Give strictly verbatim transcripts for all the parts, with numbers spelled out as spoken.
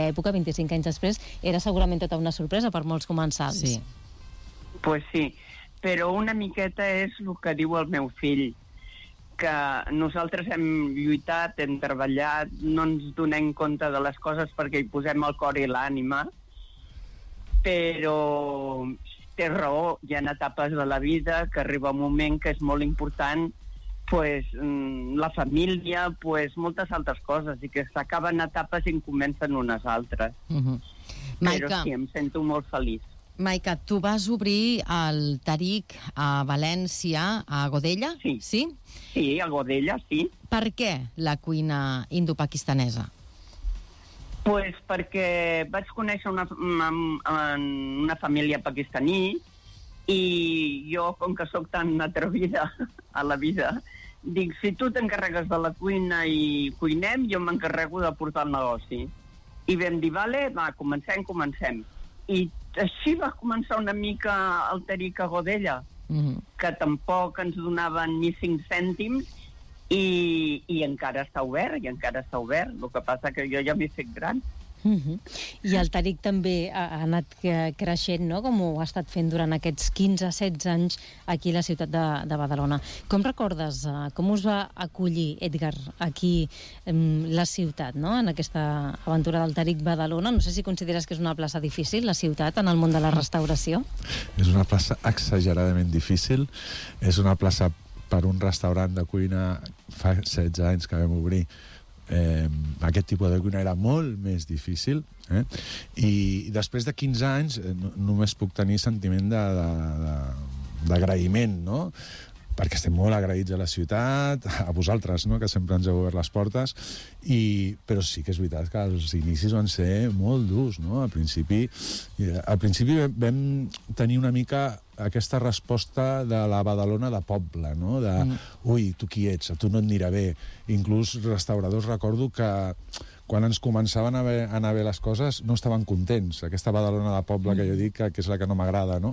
època, vint-i-cinc anys després, era segurament tota una sorpresa per molts comensals. Sí. Pues sí, però una miqueta és el que diu el meu fill, que nosaltres hem lluitat, hem treballat, no ens donem compte de les coses perquè hi posem el cor i l'ànima, però té raó, hi ha etapes de la vida que arriba un moment que és molt important, pues, la família, pues, moltes altres coses, i que s'acaben etapes i en comencen unes altres. Uh-huh. Però Maica, sí, em sento molt feliç. Maica, tu vas obrir el Tarik a València, a Godella? Sí. Sí? Sí, a Godella, sí. Per què la cuina indopakistanesa? Pues perquè vaig conèixer una, una, una família pakistaní i jo, com que sóc tan atrevida a la vida, dic, si tu t'encarregues de la cuina i cuinem, jo m'encarrego de portar el negoci. I vam dir, vale, va, comencem, comencem. I així va començar una mica el Tarik a Godella, Mm-hmm. que tampoc ens donaven ni cinc cèntims, i, i encara està obert, i encara està obert. El que passa que jo ja m'he fet gran. Uh-huh. I el Tarik també ha, ha anat creixent, no?, com ho ha estat fent durant aquests quinze setze anys aquí a la ciutat de, de Badalona. Com recordes, uh, com us va acollir, Edgar, aquí um, la ciutat, no?, en aquesta aventura del Tarik Badalona? No sé si consideres que és una plaça difícil, la ciutat, en el món de la restauració. És una plaça exageradament difícil. És una plaça per un restaurant de cuina fa setze anys que vam obrir. Eh, aquest tipus de cuina era molt més difícil, eh? I després de quinze anys eh, no, només puc tenir sentiment de, de, de, d'agraïment, no? Perquè estem molt agraïts a la ciutat, a vosaltres, no?, que sempre ens heu obert les portes, i, però sí que és veritat que els inicis van ser molt durs, no? Al principi, al principi vam tenir una mica aquesta resposta de la Badalona de poble, no? De, mm. ui, tu qui ets? A tu no et anirà bé. Inclús restauradors, recordo que quan ens començaven a, ver, a anar bé les coses no estaven contents. Aquesta Badalona de poble que jo dic que, que és la que no m'agrada, no?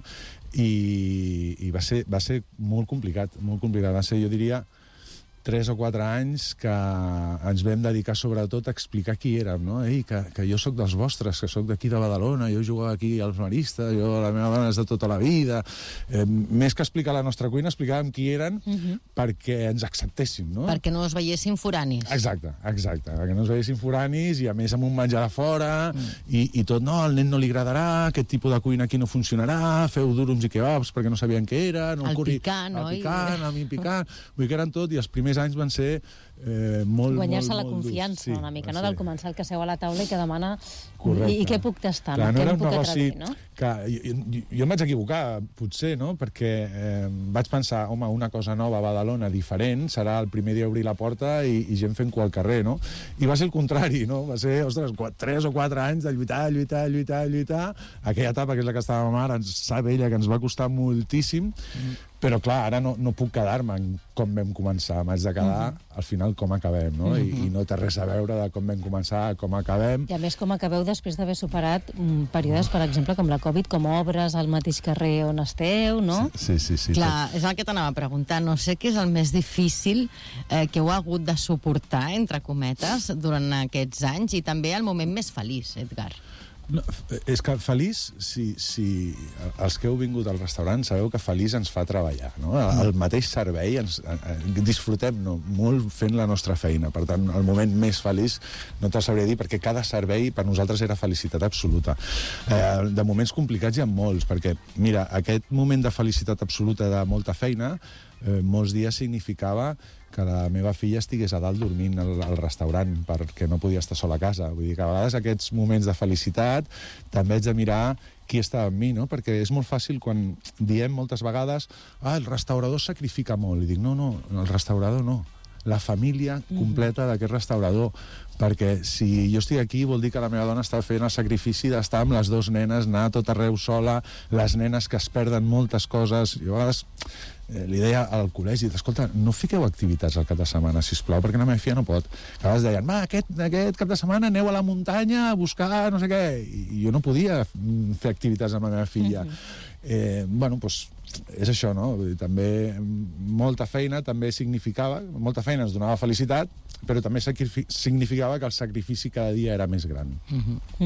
I, i va, ser, va ser molt complicat, molt complicat. Va ser, jo diria, tres o quatre anys que ens vam dedicar sobretot a explicar qui érem, no? Ei, que, que jo sóc dels vostres, que sóc d'aquí de Badalona, jo jugava aquí als maristes, jo, la meva dona és de tota la vida. Eh, més que explicar la nostra cuina, explicàvem qui eren uh-huh. perquè ens acceptéssim, no? Perquè no us veiessin foranis. Exacte, exacte, perquè no us veiessin foranis i a més amb un menjar de fora mm. i, i tot, no, al nen no li agradarà, aquest tipus de cuina aquí no funcionarà, feu durums i kebabs perquè no sabien què era, no, el curri, picant, el oi? picant, el mi picant, vull que eren tot, i els primers anys van ser eh, molt, guanyar-se molt, la molt confiança, durs. una mica, Sí, no?, del comensal que seu a la taula i que demana correcte. i, i què puc tastar, Clar, no? no Què era em un puc negoci atrevir, no? que jo, jo, jo em vaig equivocar, potser, no? Perquè eh, vaig pensar, home, una cosa nova a Badalona, diferent, serà el primer dia obrir la porta i, i gent fent cua al carrer, no? I va ser el contrari, no? Va ser, ostres, tres o quatre anys de lluitar, lluitar, lluitar, lluitar. Aquella etapa, que és la que estàvem ara, ens sap ella que ens va costar moltíssim, mm. però clar, ara no, no puc quedar-me en com vam començar, m'haig de quedar mm-hmm. al final com acabem, no? Mm-hmm. I, I no té res a veure de com vam començar, com acabem. I a més, com acabeu després d'haver superat um, períodes, per exemple, com la Covid, com obres al mateix carrer on esteu, no? Sí, sí, sí. Clar, és el que t'anava a preguntar. No sé què és el més difícil eh, que heu hagut de suportar, entre cometes, durant aquests anys, i també el moment més feliç, Edgar. No, és que feliç, si, si els que heu vingut al restaurant sabeu que feliç ens fa treballar, no? El mateix servei, ens, disfrutem no? molt fent la nostra feina. Per tant, el moment més feliç no te'l sabria dir, perquè cada servei per nosaltres era felicitat absoluta. Eh, de moments complicats hi ha molts, perquè, mira, aquest moment de felicitat absoluta de molta feina, eh, molts dies significava que la meva filla estigués a dalt dormint al, al restaurant perquè no podia estar sola a casa. Vull dir que a vegades aquests moments de felicitat també haig de mirar qui està amb mi, no? Perquè és molt fàcil quan diem moltes vegades ah, el restaurador sacrifica molt. I dic, no, no, el restaurador no. La família completa mm. d'aquest restaurador. Perquè si jo estic aquí vol dir que la meva dona està fent el sacrifici d'estar amb les dues nenes, anar a tot arreu sola, les nenes que es perden moltes coses. Jo a vegades eh, li deia al col·legi, escolta, no fiqueu activitats al cap de setmana, sisplau, perquè la meva filla no pot. Que a vegades deien, va, aquest, aquest cap de setmana aneu a la muntanya a buscar no sé què. I jo no podia fer activitats amb la meva filla. Mm-hmm. eh, bueno, doncs és això, no? Vull dir, també molta feina també significava, molta feina ens donava felicitat, però també significava que el sacrifici cada dia era més gran. Mm-hmm.